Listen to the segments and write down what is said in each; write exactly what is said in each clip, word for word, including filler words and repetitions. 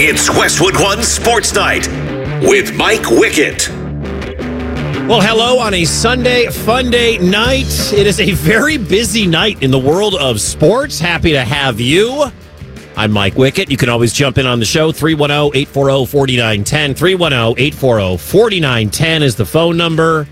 It's Westwood One Sports Night with Mike Wickett. Well, hello on a Sunday fun day night. It is a very busy night in the world of sports. Happy to have you. I'm Mike Wickett. You can always jump in on the show. three one zero, eight four zero, four nine one zero. three one zero, eight four zero, four nine one zero is the phone number.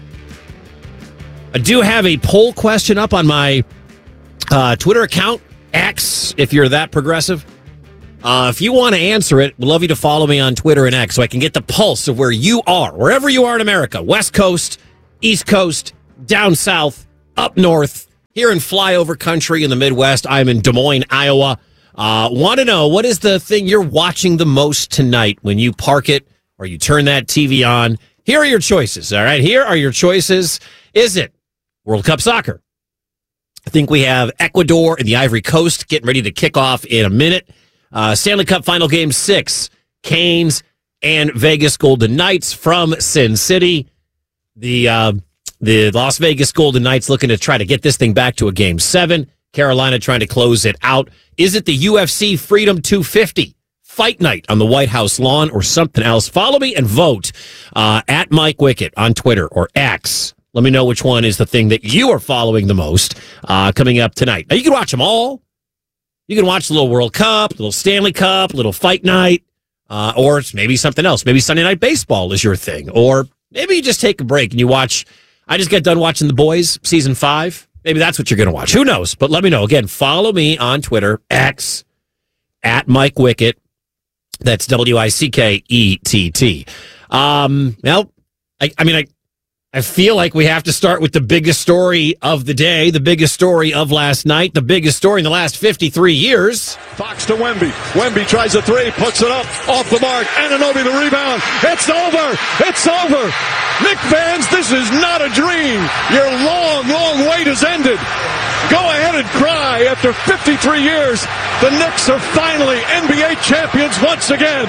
I do have a poll question up on my uh, Twitter account, X, if you're that progressive. Uh, if you want to answer it, we'd love you to follow me on Twitter and X so I can get the pulse of where you are, wherever you are in America, West Coast, East Coast, down south, up north, here in flyover country in the Midwest. I'm in Des Moines, Iowa. Uh, want to know, what is the thing you're watching the most tonight when you park it or you turn that T V on? Here are your choices, all right? Here are your choices. Is it World Cup soccer? I think we have Ecuador and the Ivory Coast getting ready to kick off in a minute. Uh, Stanley Cup Final Game six, Canes and Vegas Golden Knights from Sin City. The uh, the Las Vegas Golden Knights looking to try to get this thing back to a Game seven. Carolina trying to close it out. Is it the U F C Freedom two fifty Fight Night on the White House lawn or something else? Follow me and vote uh, at Mike Wickett on Twitter or X. Let me know which one is the thing that you are following the most uh, coming up tonight. Now, you can watch them all. You can watch the little World Cup, little Stanley Cup, little Fight Night, uh, or it's maybe something else. Maybe Sunday Night Baseball is your thing. Or maybe you just take a break and you watch. I just got done watching The Boys, season five. Maybe that's what you're going to watch. Who knows? But let me know. Again, follow me on Twitter, X, at Mike Wickett. That's W I C K E T T. Um, well, I, I mean, I, I feel like we have to start with the biggest story of the day, the biggest story of last night, the biggest story in the last fifty-three years. Fox to Wemby. Wemby tries a three, puts it up, off the mark. Anunoby the rebound. It's over. It's over. Knicks fans, this is not a dream. Your long, long wait has ended. Go ahead and cry. After fifty-three years, the Knicks are finally N B A champions once again.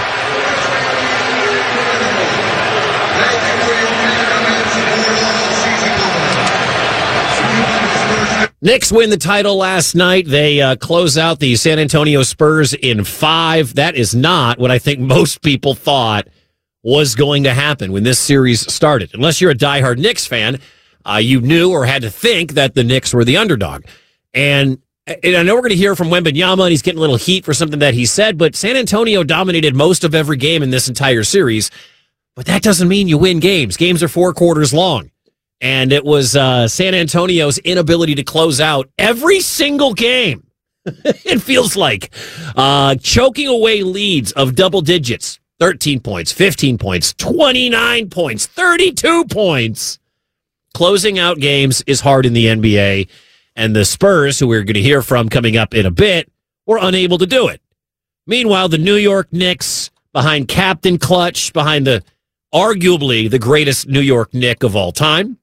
Knicks win the title last night. They uh, close out the San Antonio Spurs in five. That is not what I think most people thought was going to happen when this series started. Unless you're a diehard Knicks fan, uh, you knew or had to think that the Knicks were the underdog. And, and I know we're going to hear from Wembanyama, and he's getting a little heat for something that he said, but San Antonio dominated most of every game in this entire series. But that doesn't mean you win games. Games are four quarters long. And it was uh, San Antonio's inability to close out every single game. It feels like uh, choking away leads of double digits, thirteen points, fifteen points, twenty-nine points, thirty-two points. Closing out games is hard in the N B A. And the Spurs, who we're going to hear from coming up in a bit, were unable to do it. Meanwhile, the New York Knicks, behind Captain Clutch, behind the arguably the greatest New York Knick of all time,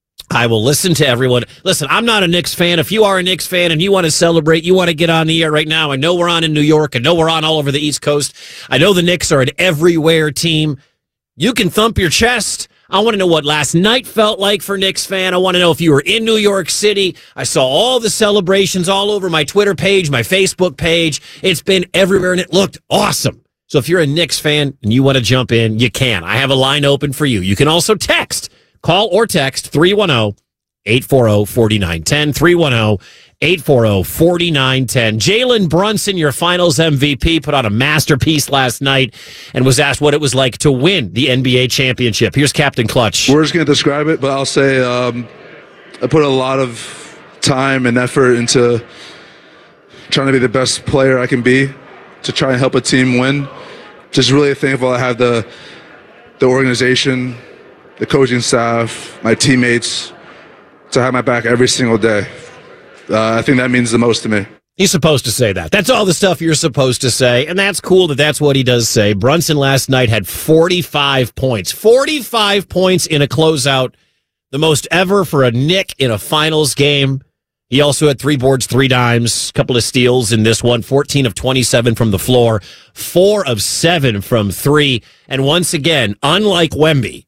I will listen to everyone. Listen, I'm not a Knicks fan. If you are a Knicks fan and you want to celebrate, you want to get on the air right now. I know we're on in New York. I know we're on all over the East Coast. I know the Knicks are an everywhere team. You can thump your chest. I want to know what last night felt like for Knicks fan. I want to know if you were in New York City. I saw all the celebrations all over my Twitter page, my Facebook page. It's been everywhere, and it looked awesome. So if you're a Knicks fan and you want to jump in, you can. I have a line open for you. You can also text. Call or text three one zero, eight four zero, four nine one zero, three one zero, eight four zero, four nine one zero. Jalen Brunson, your finals M V P, put on a masterpiece last night and was asked what it was like to win the N B A championship. Here's Captain Clutch. We're just going to describe it, but I'll say um, I put a lot of time and effort into trying to be the best player I can be to try and help a team win. Just really thankful I have the the organization, the coaching staff, my teammates to have my back every single day. Uh, I think that means the most to me. He's supposed to say that. That's all the stuff you're supposed to say, and that's cool that that's what he does say. Brunson last night had forty-five points. forty-five points in a closeout, the most ever for a Knick in a finals game. He also had three boards, three dimes, a couple of steals in this one, fourteen of twenty-seven from the floor, four of seven from three. And once again, unlike Wemby,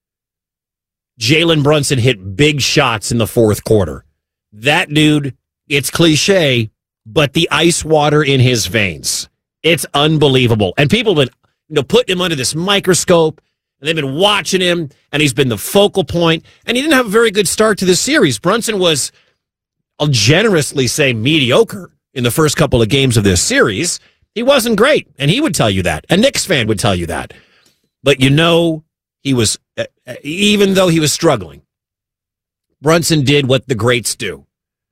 Jalen Brunson hit big shots in the fourth quarter. That dude, it's cliche, but the ice water in his veins. It's unbelievable. And people have been, you know, putting him under this microscope, and they've been watching him, and he's been the focal point. And he didn't have a very good start to this series. Brunson was, I'll generously say, mediocre in the first couple of games of this series. He wasn't great, and he would tell you that. A Knicks fan would tell you that. But you know, he was, uh, even though he was struggling, Brunson did what the greats do.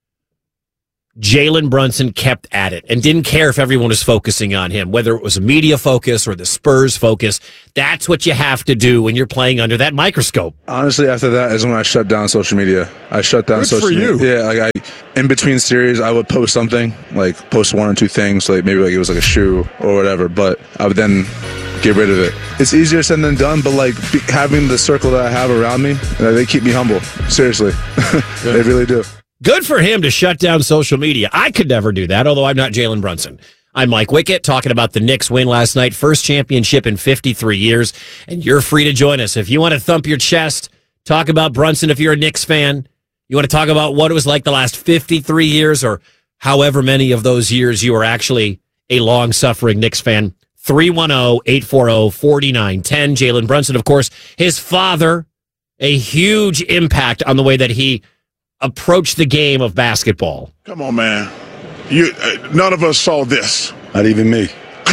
Jalen Brunson kept at it and didn't care if everyone was focusing on him, whether it was a media focus or the Spurs focus. That's what you have to do when you're playing under that microscope. Honestly, after that is when I shut down social media. I shut down Good social for you. media. Yeah, like I, in between series, I would post something, like post one or two things, like maybe like it was like a shoe or whatever, but I would then get rid of it. It's easier said than done, but like be, having the circle that I have around me, uh, they keep me humble. Seriously. They really do. Good for him to shut down social media. I could never do that, although I'm not Jalen Brunson. I'm Mike Wickett, talking about the Knicks win last night, first championship in fifty-three years, and you're free to join us. If you want to thump your chest, talk about Brunson if you're a Knicks fan, you want to talk about what it was like the last fifty-three years or however many of those years you are actually a long-suffering Knicks fan, three one zero, eight four zero, four nine one zero. Jalen Brunson, of course, his father, a huge impact on the way that he approach the game of basketball. Come on, man. You, uh, none of us saw this. Not even me.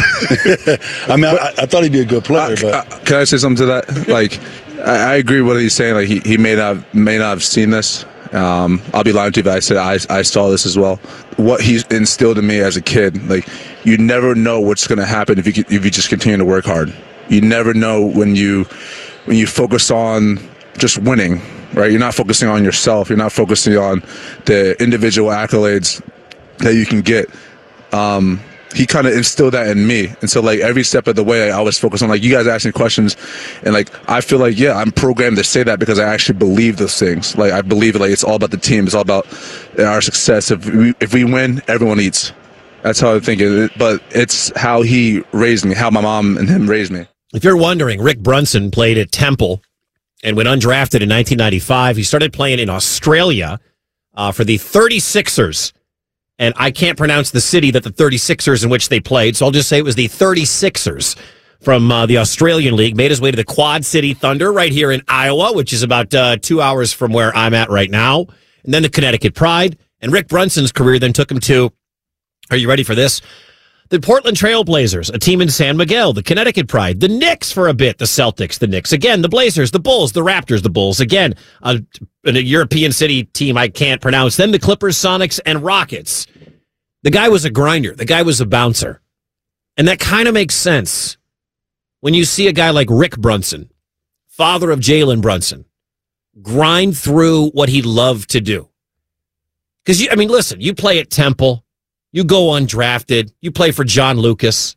I mean, I, I thought he'd be a good player, Uh, but uh, can I say something to that? Like, I, I agree with what he's saying. Like, he, he may not may not have seen this. Um, I'll be lying to you if I said I, I saw this as well. What he's instilled in me as a kid, like, you never know what's going to happen if you if you just continue to work hard. You never know when you when you focus on just winning. Right, you're not focusing on yourself. You're not focusing on the individual accolades that you can get. Um, he kind of instilled that in me, and so like every step of the way, I was focused on like you guys asking questions, and like I feel like yeah, I'm programmed to say that because I actually believe those things. Like I believe like it's all about the team. It's all about our success. If we if we win, everyone eats. That's how I think it. But it's how he raised me, how my mom and him raised me. If you're wondering, Rick Brunson played at Temple and went undrafted in nineteen ninety-five. He started playing in Australia uh, for the thirty-sixers. And I can't pronounce the city that the thirty-sixers in which they played, so I'll just say it was the thirty-sixers from uh, the Australian League. Made his way to the Quad City Thunder right here in Iowa, which is about uh, two hours from where I'm at right now. And then the Connecticut Pride. And Rick Brunson's career then took him to, are you ready for this? The Portland Trail Blazers, a team in San Miguel, the Connecticut Pride, the Knicks for a bit, the Celtics, the Knicks again, the Blazers, the Bulls, the Raptors, the Bulls again, a, a European city team I can't pronounce, then the Clippers, Sonics, and Rockets. The guy was a grinder. The guy was a bouncer. And that kind of makes sense when you see a guy like Rick Brunson, father of Jalen Brunson, grind through what he loved to do. Because, I mean, listen, you play at Temple. You go undrafted. You play for John Lucas.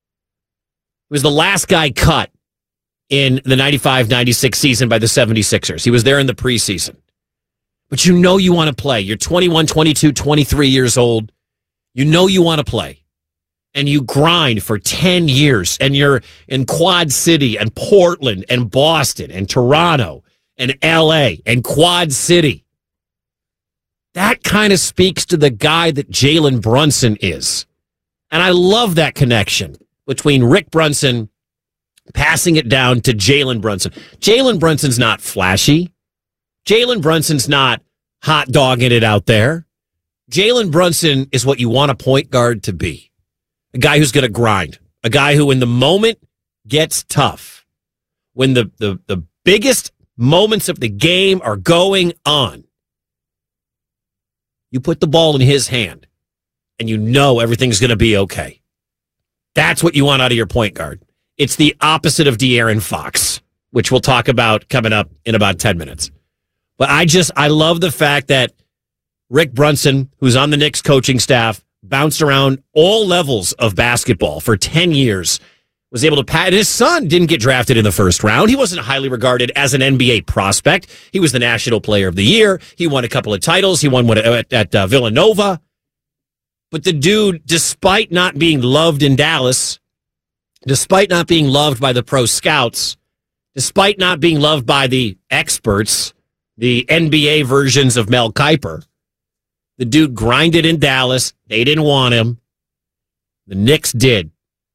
He was the last guy cut in the ninety-five ninety-six season by the seventy-sixers. He was there in the preseason. But you know you want to play. You're twenty-one, twenty-two, twenty-three years old. You know you want to play. And you grind for ten years. And you're in Quad City and Portland and Boston and Toronto and L A and Quad City. That kind of speaks to the guy that Jalen Brunson is. And I love that connection between Rick Brunson passing it down to Jalen Brunson. Jalen Brunson's not flashy. Jalen Brunson's not hot dogging it out there. Jalen Brunson is what you want a point guard to be. A guy who's going to grind. A guy who, when the moment gets tough, when the, the, the biggest moments of the game are going on, you put the ball in his hand, and you know everything's going to be okay. That's what you want out of your point guard. It's the opposite of De'Aaron Fox, which we'll talk about coming up in about ten minutes. But I just, I love the fact that Rick Brunson, who's on the Knicks coaching staff, bounced around all levels of basketball for ten years, was able to pat. His son didn't get drafted in the first round. He wasn't highly regarded as an N B A prospect. He was the National Player of the Year. He won a couple of titles. He won one at, at uh, Villanova. But the dude, despite not being loved in Dallas, despite not being loved by the pro scouts, despite not being loved by the experts, the N B A versions of Mel Kiper, the dude grinded in Dallas. They didn't want him. The Knicks did.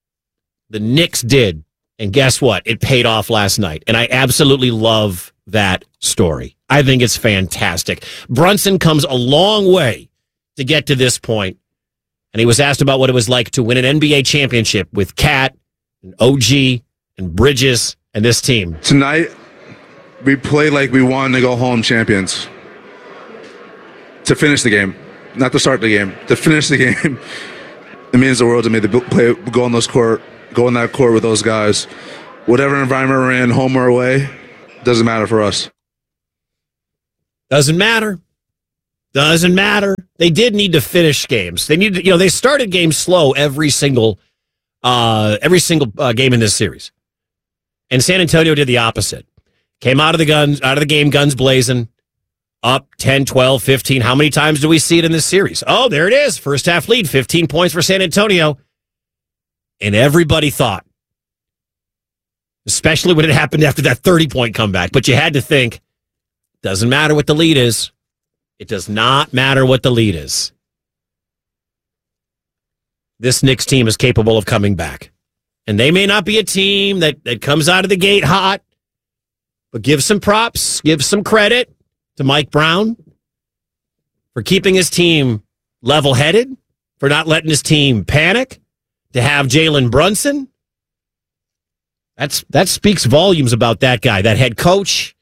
the Knicks did. And guess what? It paid off last night. And I absolutely love that story. I think it's fantastic. Brunson comes a long way to get to this point. And he was asked about what it was like to win an N B A championship with Cat and O G and Bridges and this team. Tonight, we played like we wanted to go home champions. To finish the game. Not to start the game. To finish the game. It means the world to me to play, go on those court, go in that court with those guys. Whatever environment we're in, home or away, doesn't matter for us. Doesn't matter. Doesn't matter. They did need to finish games. They needed, you know, they started games slow every single, uh, every single uh, game in this series, and San Antonio did the opposite. Came out of the guns, out of the game, guns blazing, up ten, twelve, fifteen. How many times do we see it in this series? Oh, there it is. First half lead, fifteen points for San Antonio, and everybody thought, especially when it happened after that thirty point comeback. But you had to think, doesn't matter what the lead is. It does not matter what the lead is. This Knicks team is capable of coming back. And they may not be a team that, that comes out of the gate hot, but give some props, give some credit to Mike Brown for keeping his team level-headed, for not letting his team panic, to have Jalen Brunson. That's that speaks volumes about that guy, that head coach,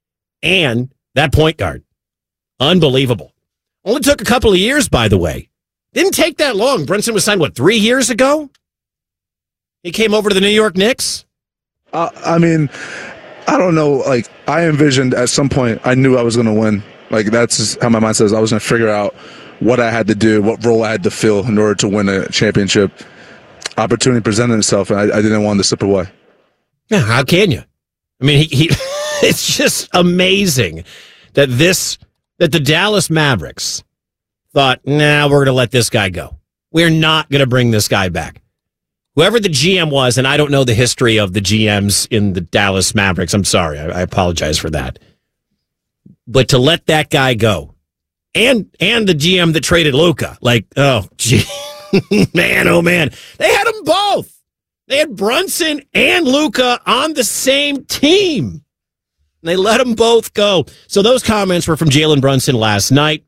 and that point guard. Unbelievable. Only took a couple of years, by the way. Didn't take that long. Brunson was signed, what, three years ago? He came over to the New York Knicks? Uh, I mean, I don't know. Like, I envisioned at some point, I knew I was going to win. Like, that's just how my mind says. I was going to figure out what I had to do, what role I had to fill in order to win a championship. Opportunity presented itself, and I, I didn't want to slip away. Yeah, how can you? I mean, he, he it's just amazing that this... that the Dallas Mavericks thought, nah, we're going to let this guy go. We're not going to bring this guy back. Whoever the G M was, and I don't know the history of the G Ms in the Dallas Mavericks. I'm sorry. I, I apologize for that. But to let that guy go, and and the G M that traded Luka, like, oh, gee, man, oh, man. They had them both. They had Brunson and Luka on the same team. They let them both go. So those comments were from Jalen Brunson last night.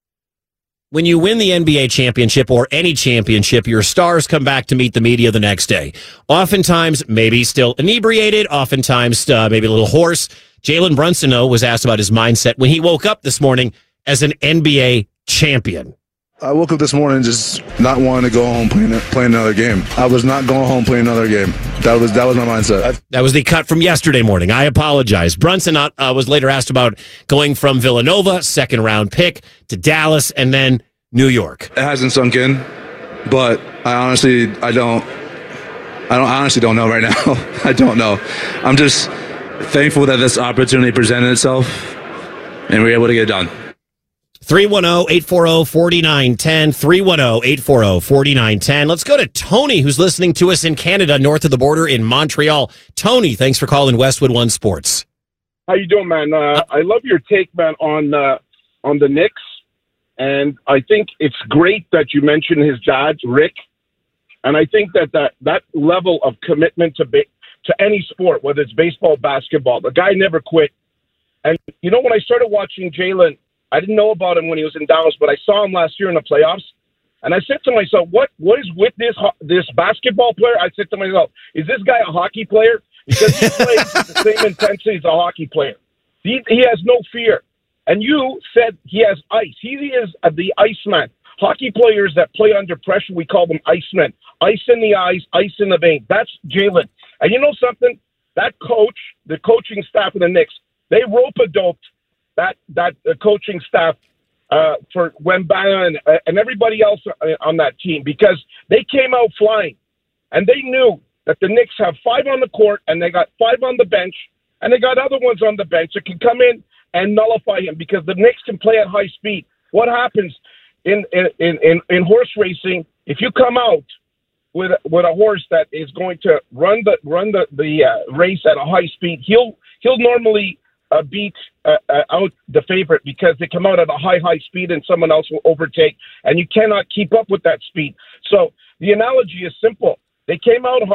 When you win the N B A championship or any championship, your stars come back to meet the media the next day. Oftentimes, maybe still inebriated. Oftentimes, uh, maybe a little hoarse. Jalen Brunson, though, was asked about his mindset when he woke up this morning as an N B A champion. I woke up this morning just not wanting to go home playing playing another game. I was not going home playing another game. That was that was my mindset. That was the cut from yesterday morning. I apologize. Brunson uh, was later asked about going from Villanova, second round pick, to Dallas, and then New York. It hasn't sunk in, but I honestly I don't I don't I honestly don't know right now. I don't know. I'm just thankful that this opportunity presented itself, and we were able to get it done. three one zero, eight four zero, four nine one zero, three one zero, eight four zero, four nine one zero. Let's go to Tony, who's listening to us in Canada, north of the border in Montreal. Tony, thanks for calling Westwood One Sports. How you doing, man? Uh, I love your take, man, on uh, on the Knicks, and I think it's great that you mentioned his dad, Rick, and I think that that, that level of commitment to ba- to any sport, whether it's baseball, basketball, the guy never quit. And, you know, when I started watching Jalen, I didn't know about him when he was in Dallas, but I saw him last year in the playoffs. And I said to myself, what, what is with this this basketball player? I said to myself, is this guy a hockey player? Because he plays with the same intensity as a hockey player. He, he has no fear. And you said he has ice. He is the Iceman. Hockey players that play under pressure, we call them Icemen. Ice in the eyes, ice in the vein. That's Jalen. And you know something? That coach, the coaching staff of the Knicks, they rope-a-doped that that uh, coaching staff uh, for Wembanyama and, uh, and everybody else on that team, because they came out flying, and they knew that the Knicks have five on the court and they got five on the bench, and they got other ones on the bench that can come in and nullify him, because the Knicks can play at high speed. What happens in in, in, in horse racing, if you come out with with a horse that is going to run the run the the uh, race at a high speed, he'll he'll normally Uh, beat uh, uh, out the favorite, because they come out at a high, high speed and someone else will overtake, and you cannot keep up with that speed. So the analogy is simple. They came out hard.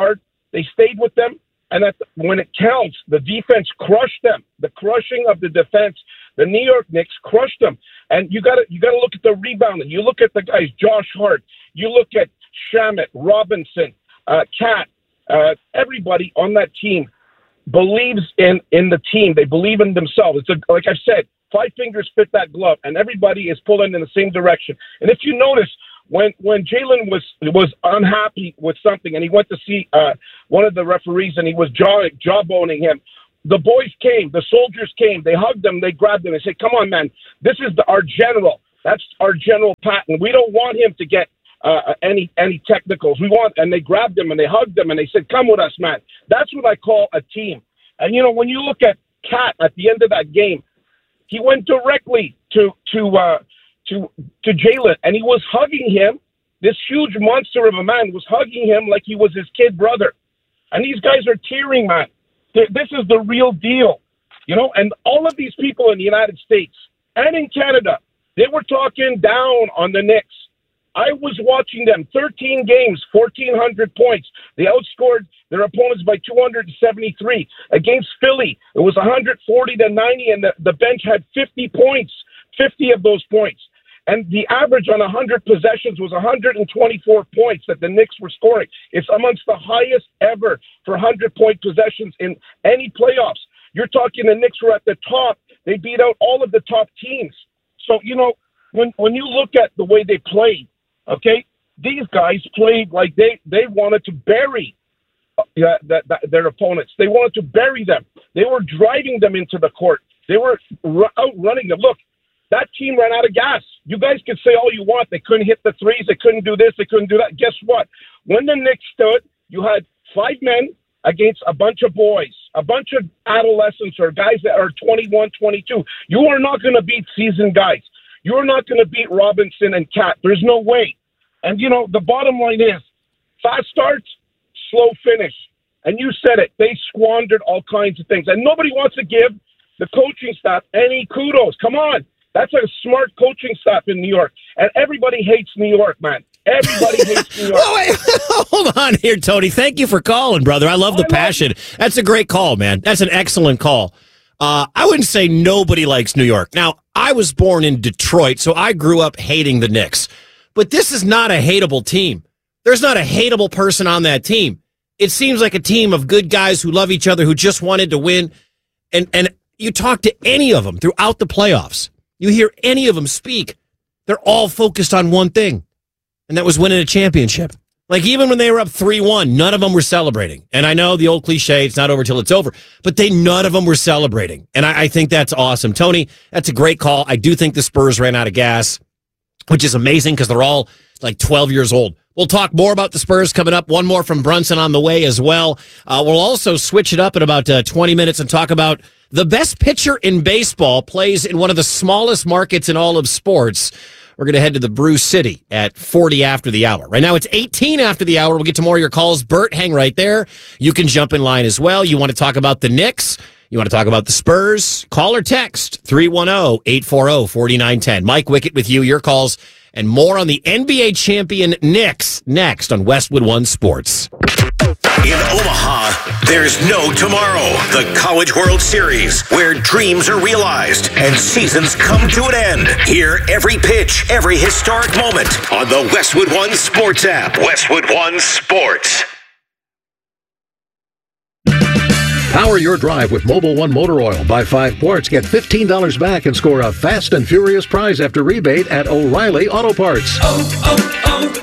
They stayed with them. And at the, when it counts, the defense crushed them. The crushing of the defense, the New York Knicks crushed them. And you got to you got to look at the rebounding. You look at the guys, Josh Hart. You look at Shamet, Robinson, uh, Cat. Uh, everybody on that team believes in, in the team. They believe in themselves. It's a, like I said, five fingers fit that glove, and everybody is pulling in the same direction. And if you notice, when when Jalen was was unhappy with something, and he went to see uh, one of the referees, and he was jaw jawboning him, the boys came, the soldiers came, they hugged him, they grabbed him, and said, "Come on, man, this is the, our general. That's our General Patton. We don't want him to get uh, any any technicals. We want," and they grabbed him and they hugged him and they said, "Come with us, man." That's what I call a team. And you know, when you look at Cat at the end of that game, he went directly to to uh, to to Jalen, and he was hugging him. This huge monster of a man was hugging him like he was his kid brother. And these guys are tearing, man. This is the real deal, you know. And all of these people in the United States and in Canada, they were talking down on the Knicks. I was watching them, thirteen games, fourteen hundred points. They outscored their opponents by two hundred seventy-three. Against Philly, it was one forty to ninety, and the, the bench had fifty points, fifty of those points. And the average on one hundred possessions was one hundred twenty-four points that the Knicks were scoring. It's amongst the highest ever for one hundred-point possessions in any playoffs. You're talking the Knicks were at the top. They beat out all of the top teams. So, you know, when when you look at the way they played, okay, these guys played like they, they wanted to bury uh, the, the, their opponents. They wanted to bury them. They were driving them into the court. They were r- outrunning them. Look, that team ran out of gas. You guys can say all you want. They couldn't hit the threes. They couldn't do this. They couldn't do that. Guess what? When the Knicks stood, you had five men against a bunch of boys, a bunch of adolescents or guys that are twenty-one, twenty-two. You are not going to beat seasoned guys. You are not going to beat Robinson and Cat. There's no way. And, you know, the bottom line is fast starts, slow finish. And you said it. They squandered all kinds of things. And nobody wants to give the coaching staff any kudos. Come on. That's a smart coaching staff in New York. And everybody hates New York, man. Everybody hates New York. Oh, wait. Hold on here, Tony. Thank you for calling, brother. I love the I passion. Love That's a great call, man. That's an excellent call. Uh, I wouldn't say nobody likes New York. Now, I was born in Detroit, so I grew up hating the Knicks. But this is not a hateable team. There's not a hateable person on that team. It seems like a team of good guys who love each other, who just wanted to win. And, and you talk to any of them throughout the playoffs. You hear any of them speak, they're all focused on one thing, and that was winning a championship. Like, even when they were up three one, none of them were celebrating. And I know the old cliche, it's not over till it's over, but they none of them were celebrating. And I, I think that's awesome. Tony, that's a great call. I do think the Spurs ran out of gas, which is amazing because they're all like twelve years old. We'll talk more about the Spurs coming up. One more from Brunson on the way as well. Uh, we'll also switch it up in about uh, twenty minutes and talk about the best pitcher in baseball plays in one of the smallest markets in all of sports. We're going to head to the Brew City at forty after the hour. Right now it's eighteen after the hour. We'll get to more of your calls. Bert, hang right there. You can jump in line as well. You want to talk about the Knicks? You want to talk about the Spurs? Call or text three one zero, eight four zero, four nine one zero. Mike Wickett with you. Your calls and more on the N B A champion Knicks next on Westwood One Sports. In Omaha, there's no tomorrow. The College World Series, where dreams are realized and seasons come to an end. Hear every pitch, every historic moment on the Westwood One Sports app. Westwood One Sports. Power your drive with Mobil One Motor Oil. Buy five quarts, get fifteen dollars back, and score a fast and furious prize after rebate at O'Reilly Auto Parts. Oh,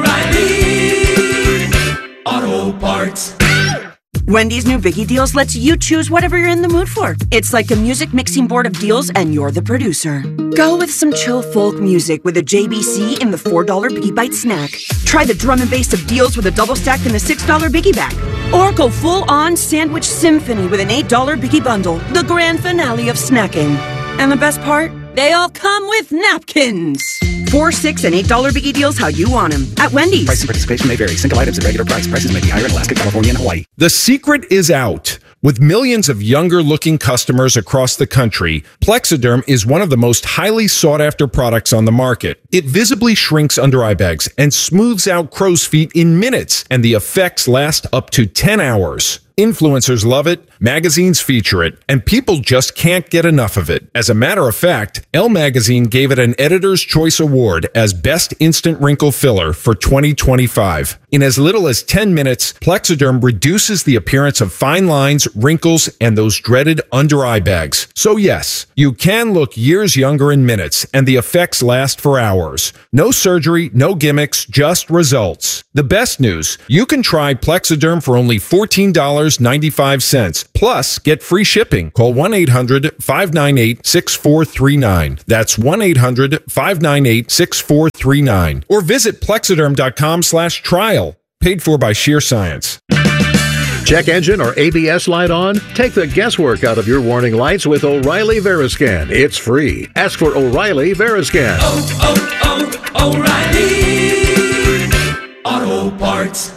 oh, oh, O'Reilly Auto Parts. Wendy's new Biggie Deals lets you choose whatever you're in the mood for. It's like a music mixing board of deals, and you're the producer. Go with some chill folk music with a J B C in the four dollar Biggie Bite snack. Try the drum and bass of deals with a double stack in the six dollar Biggie Bag. Or go full-on sandwich symphony with an eight dollar Biggie Bundle, the grand finale of snacking. And the best part? They all come with napkins. Four, six, and eight dollar Biggie Deals how you want them at Wendy's. Price and participation may vary. Single items at regular price. Prices may be higher in Alaska, California, and Hawaii. The secret is out. With millions of younger-looking customers across the country, Plexiderm is one of the most highly sought-after products on the market. It visibly shrinks under eye bags and smooths out crow's feet in minutes, and the effects last up to ten hours. Influencers love it, magazines feature it, and people just can't get enough of it. As a matter of fact, Elle Magazine gave it an Editor's Choice Award as Best Instant Wrinkle Filler for twenty twenty-five. In as little as ten minutes, Plexiderm reduces the appearance of fine lines, wrinkles, and those dreaded under-eye bags. So yes, you can look years younger in minutes, and the effects last for hours. No surgery, no gimmicks, just results. The best news, you can try Plexiderm for only fourteen dollars and ninety-five cents. Plus, get free shipping. Call one eight hundred five nine eight six four three nine. That's one eight hundred five nine eight six four three nine. Or visit plexiderm.com slash trial. Paid for by Sheer Science. Check engine or A B S light on? Take the guesswork out of your warning lights with O'Reilly Veriscan. It's free. Ask for O'Reilly Veriscan. Oh, oh, oh, O'Reilly Auto Parts.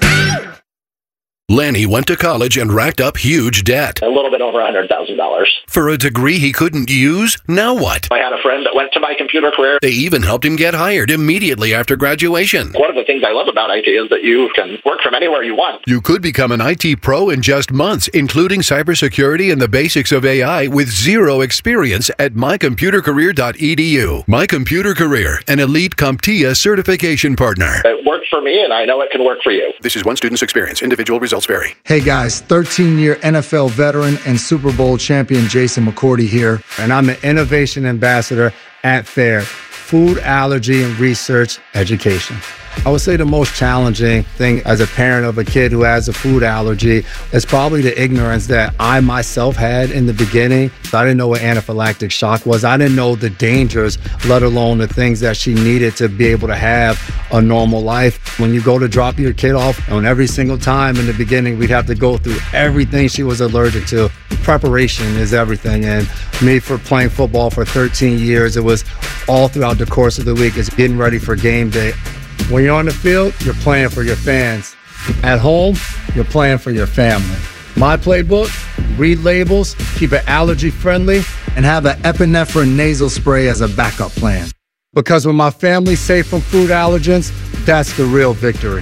Lanny went to college and racked up huge debt. A little bit over one hundred thousand dollars. For a degree he couldn't use? Now what? I had a friend that went to My Computer Career. They even helped him get hired immediately after graduation. One of the things I love about I T is that you can work from anywhere you want. You could become an I T pro in just months, including cybersecurity and the basics of A I with zero experience at my computer career dot e d u. My Computer Career, an elite CompTIA certification partner. It worked for me, and I know it can work for you. This is one student's experience. Individual results vary. Hey guys, thirteen-year N F L veteran and Super Bowl champion Jason McCourty here, and I'm the Innovation Ambassador at FAIR, Food Allergy and Research Education. I would say the most challenging thing as a parent of a kid who has a food allergy is probably the ignorance that I myself had in the beginning. I didn't know what anaphylactic shock was. I didn't know the dangers, let alone the things that she needed to be able to have a normal life. When you go to drop your kid off, and every single time in the beginning, we'd have to go through everything she was allergic to. Preparation is everything. And me, for playing football for thirteen years, it was all throughout the course of the week. It's getting ready for game day. When you're on the field, you're playing for your fans. At home, you're playing for your family. My playbook, read labels, keep it allergy friendly, and have an epinephrine nasal spray as a backup plan. Because when my family's safe from food allergens, that's the real victory.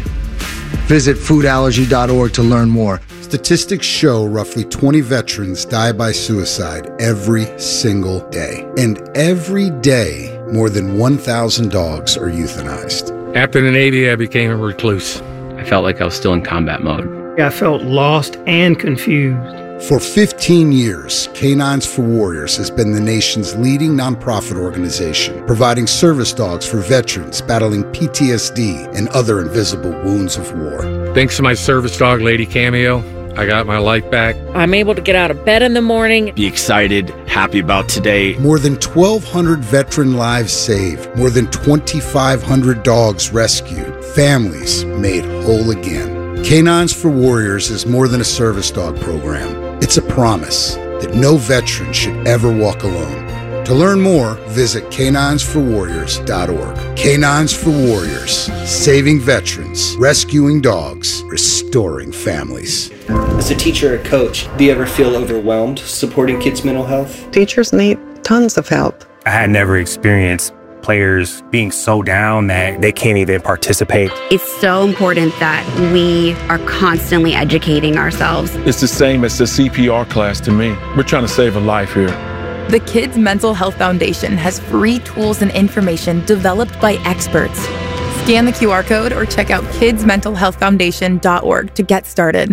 Visit food allergy dot org to learn more. Statistics show roughly twenty veterans die by suicide every single day. And every day, more than one thousand dogs are euthanized. After the Navy, I became a recluse. I felt like I was still in combat mode. I felt lost and confused. For fifteen years, Canines for Warriors has been the nation's leading nonprofit organization, providing service dogs for veterans battling P T S D and other invisible wounds of war. Thanks to my service dog, Lady Cameo, I got my life back. I'm able to get out of bed in the morning. Be excited, happy about today. More than twelve hundred veteran lives saved. More than twenty-five hundred dogs rescued. Families made whole again. Canines for Warriors is more than a service dog program. It's a promise that no veteran should ever walk alone. To learn more, visit canines for warriors dot org. Canines for Warriors, saving veterans, rescuing dogs, restoring families. As a teacher or coach, do you ever feel overwhelmed supporting kids' mental health? Teachers need tons of help. I had never experienced players being so down that they can't even participate. It's so important that we are constantly educating ourselves. It's the same as the C P R class to me. We're trying to save a life here. The Kids Mental Health Foundation has free tools and information developed by experts. Scan the Q R code or check out kids mental health foundation dot org to get started.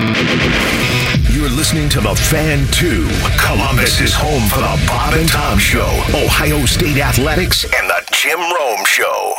You're listening to The Fan two. Columbus is home for the Bob and Tom Show, Ohio State Athletics, and the Jim Rome Show.